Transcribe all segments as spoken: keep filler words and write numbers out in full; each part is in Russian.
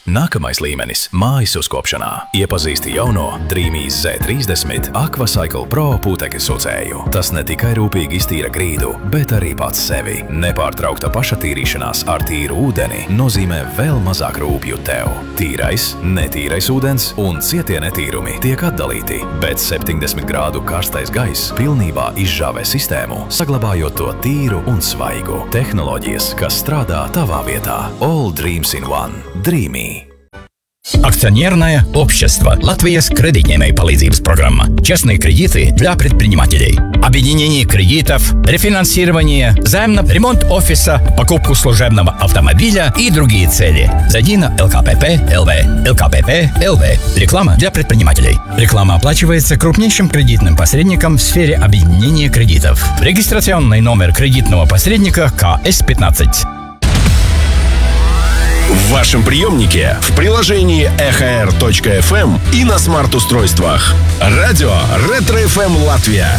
Nākamais līmenis – mājas uzkopšanā. Iepazīsti jauno Dreamy's Z trīsdesmit Aquacycle Pro putekļu sucēju. Tas ne tikai rūpīgi iztīra grīdu, bet arī pats sevi. Nepārtraukta pašatīrīšanās ar tīru ūdeni nozīmē vēl mazāk rūpju tev. Tīrais, netīrais ūdens un cietie netīrumi tiek atdalīti, bet septiņdesmit grādu karstais gaiss pilnībā izžāvē sistēmu, saglabājot to tīru un svaigu. Tehnoloģijas, kas strādā tavā vietā. All dreams in one. Dreamy. Акционерное общество «Латвия кредитной паллидзības программа». Частные кредиты для предпринимателей. Объединение кредитов, рефинансирование, займ на ремонт офиса, покупку служебного автомобиля и другие цели. Зайди на эл ка пэ пэ точка эл ви. эл ка пэ пэ точка эл ви. Реклама для предпринимателей. Реклама оплачивается крупнейшим кредитным посредником в сфере объединения кредитов. Регистрационный номер кредитного посредника ка эс пятнадцать. В вашем приемнике, в приложении эхо эр точка эф эм и на смарт-устройствах. Радио Ретро-эф эм Латвия.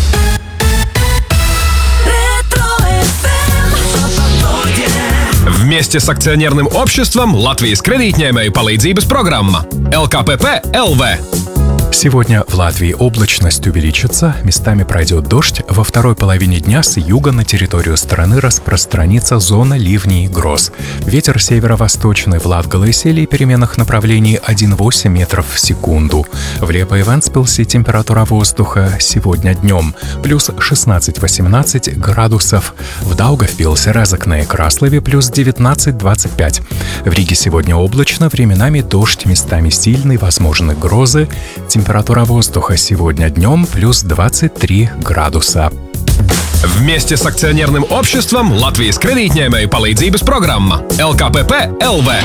Вместе с акционерным обществом Латвijas кредитņēmēju palīdzības программа эл ка пэ пэ точка эл ви. Сегодня в Латвии облачность увеличится, местами пройдет дождь. Во второй половине дня с юга на территорию страны распространится зона ливней и гроз. Ветер северо-восточный в Латгале и Селии переменных направлений один целых восемь метров в секунду. В Лепо и Вентспилсе температура воздуха сегодня днем плюс шестнадцать-восемнадцать градусов. В Даугавпилсе, Резекне и Краслове плюс девятнадцать-двадцать пять. В Риге сегодня облачно, временами дождь, местами сильный, возможны грозы. Температура воздуха сегодня днем плюс двадцать три градуса. Вместе с акционерным обществом Латвijas кредитņēmēju palīdzības программа эл ка пэ пэ точка эл ви.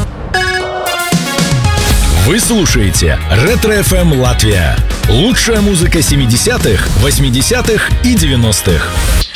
Вы слушаете Ретро-эф эм Латвия. Лучшая музыка семидесятых, восьмидесятых и девяностых.